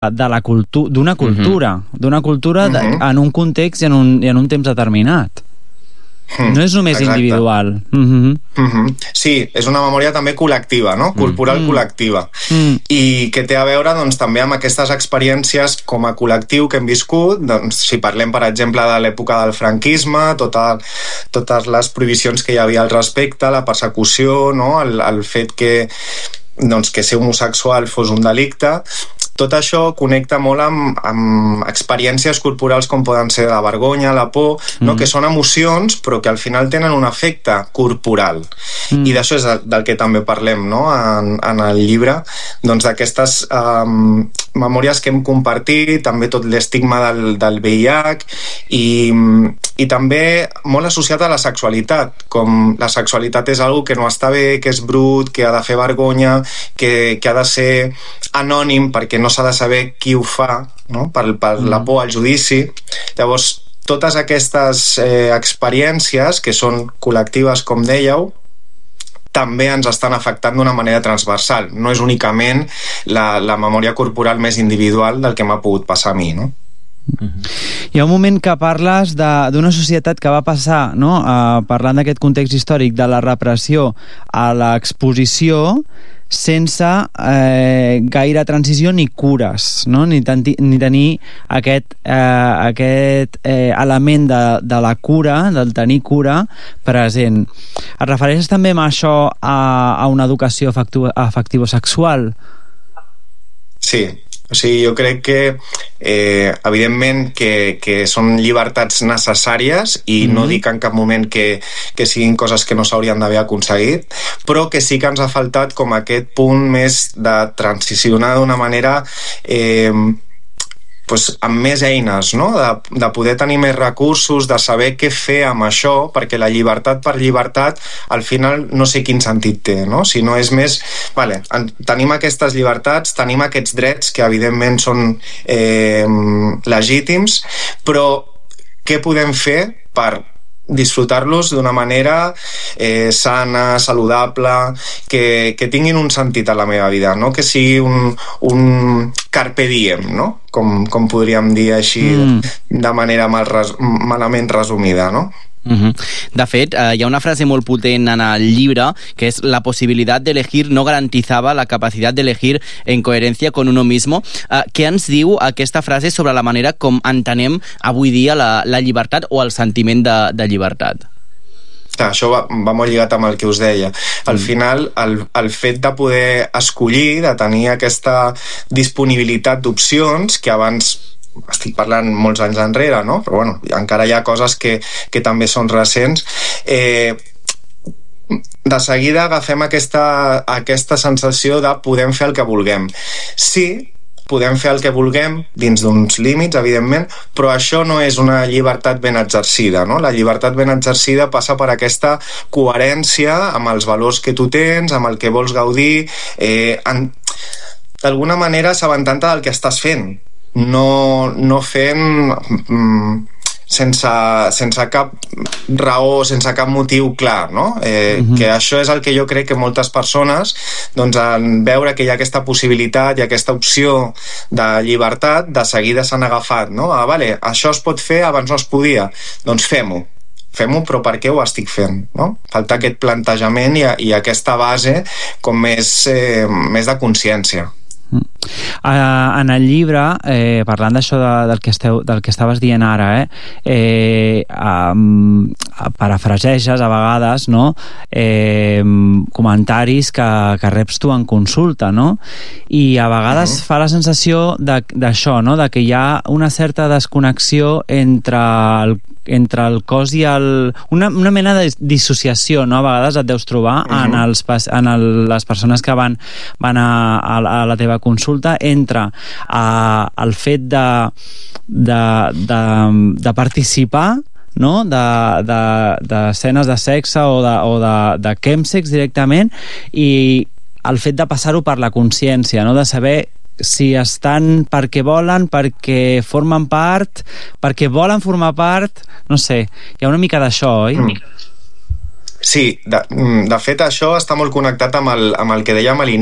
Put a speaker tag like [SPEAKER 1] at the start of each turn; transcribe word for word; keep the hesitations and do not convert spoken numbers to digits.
[SPEAKER 1] de la cultu d'una cultura, uh-huh. d'una cultura uh-huh. en un context i en un, i en un temps determinat. No és només Exacte. individual. Uh-huh.
[SPEAKER 2] Uh-huh. Sí, és una memòria també col·lectiva, no? Cultural uh-huh. col·lectiva. Uh-huh. I que té a veure doncs, també amb aquestes experiències com a col·lectiu que hem viscut. Doncs, si parlem, per exemple, de l'època del franquisme, tota, totes les prohibicions que hi havia al respecte, la persecució, no? el, el fet que, doncs, que ser homosexual fos un delicte. Tot això connecta molt amb, amb experiències corporals com poden ser la vergonya, la por, mm. no? que són emocions però que al final tenen un efecte corporal. Mm. I d'això és del que també parlem, no? en, en el llibre, doncs d'aquestes um, memòries que hem compartit, també tot l'estigma del, del V I H i, i també molt associat a la sexualitat, com la sexualitat és algo que no està bé, que és brut, que ha de fer vergonya, que, que ha de ser anònim perquè no s'ha de saber qui ho fa, no? per, per mm. la por al judici. Llavors, totes aquestes eh, experiències que són col·lectives, com dèieu, també ens estan afectant d'una manera transversal. No és únicament la, la memòria corporal més individual del que m'ha pogut passar a mi, no?
[SPEAKER 1] Hi ha un moment que parles d'una societat que va passar, no? uh, parlant d'aquest context històric de la repressió a l'exposició sense eh, gaire transició ni cures, no? ni, tanti, ni tenir aquest, eh, aquest eh, element de, de la cura, del tenir cura present. Et refereixes també amb això a, a una educació afectivo-sexual?
[SPEAKER 2] Sí. O sigui, jo crec que eh, evidentment que, que són llibertats necessàries i mm-hmm. no dic en cap moment que, que siguin coses que no s'haurien d'haver aconseguit, però que sí que ens ha faltat com aquest punt més de transicionar d'una manera eh, pues, amb més eines, no? de, de poder tenir més recursos, de saber què fer amb això, perquè la llibertat per llibertat al final no sé quin sentit té, no? Si no és més, vale, en, tenim aquestes llibertats, tenim aquests drets que evidentment són eh, legítims, però què podem fer per disfrutar-los d'una manera eh, sana, saludable, que, que tinguin un sentit a la meva vida, no? Que sigui un, un carpe diem, no? Com, com podríem dir així mm. de manera mal res, malament resumida, no?
[SPEAKER 3] Uh-huh. De fet, eh, hi ha una frase molt potent en el llibre que és: la possibilitat d'elegir no garantizava la capacitat d'elegir en coherència con uno mismo. Eh, què ens diu aquesta frase sobre la manera com entenem avui dia la, la llibertat o el sentiment de, de llibertat?
[SPEAKER 2] Clar, això va, va molt lligat amb el que us deia. Al mm. final, el, el fet de poder escollir, de tenir aquesta disponibilitat d'opcions que abans estic parlant molts anys enrere, no? Però bueno, encara hi ha coses que, que també són recents. Eh, de seguida agafem aquesta, aquesta sensació de podem fer el que vulguem. Sí, podem fer el que vulguem dins d'uns límits, evidentment, però això no és una llibertat ben exercida, no? La llibertat ben exercida passa per aquesta coherència amb els valors que tu tens, amb el que vols gaudir, eh, en, d'alguna manera assabentant-te del que estàs fent, no, no fent mm, sense, sense cap raó, sense cap motiu clar, no? Eh, uh-huh. Que això és el que jo crec que moltes persones, doncs, en veure que hi ha aquesta possibilitat i aquesta opció de llibertat, de seguida s'han agafat, no? Ah, vale, això es pot fer, abans no es podia, doncs fem-ho. Fem-ho, però per què ho estic fent, no? Falta aquest plantejament i, i aquesta base com més, eh, més de consciència.
[SPEAKER 1] Uh, en el llibre, eh, parlant d'això de, del, que esteu, del que estaves dient ara, eh, eh, um, parafraseges a vegades, no? eh, comentaris que, que reps tu en consulta, no? I a vegades uh-huh. fa la sensació d'això, no? De que hi ha una certa desconnexió entre el entre el cos i el... Una, una mena de dissociació, no? A vegades et deus trobar uh-huh. en, els, en el, les persones que van, van a, a, a la teva consulta entre a, el fet de, de, de, de participar, no? de, de, d'escenes de sexe o de, o de, de chemsex directament, i el fet de passar-ho per la consciència, no? De saber si estan perquè volen, perquè formen part, perquè volen formar part, no sé, hi ha una mica d'això, oi? Mm.
[SPEAKER 2] Sí, de, de fet això està molt connectat amb el, amb el que dèiem a l'inici,